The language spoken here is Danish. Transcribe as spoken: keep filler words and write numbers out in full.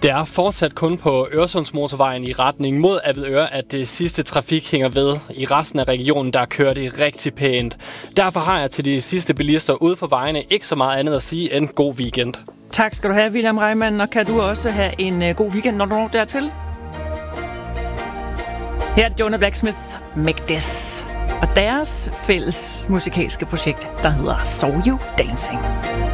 Det er fortsat kun på Øresundsmotorvejen i retning mod Avedøre, at det sidste trafik hænger ved. I resten af regionen, der kører det rigtig pænt. Derfor har jeg til de sidste bilister ude på vejene ikke så meget andet at sige end god weekend. Tak skal du have, William Reimann, og kan du også have en uh, god weekend, når du når dertil? Her er det Jonah Blacksmith, Make This, og deres fælles musikalske projekt, der hedder Saw You Dancing.